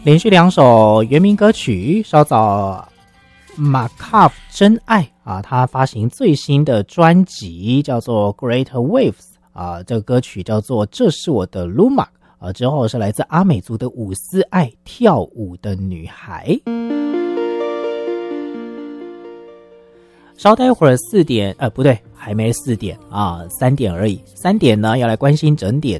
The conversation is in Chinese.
连续两首原名歌曲，稍早马卡夫真爱啊，他发行最新的专辑叫做 Great Waves 啊，这个歌曲叫做这是我的 Luma 啊，之后是来自阿美族的伍思爱跳舞的女孩。稍待会儿4点，不对，还没4点啊，3点而已。3点呢要来关心整点